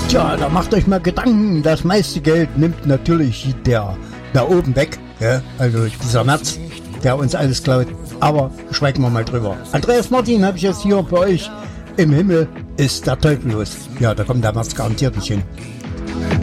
Tja, da macht euch mal Gedanken. Das meiste Geld nimmt natürlich der da oben weg. Ja? Also dieser Merz, der uns alles klaut. Aber schweigen wir mal drüber. Andreas Martin habe ich jetzt hier bei euch. Im Himmel ist der Teufel los. Ja, da kommt der Merz garantiert nicht hin.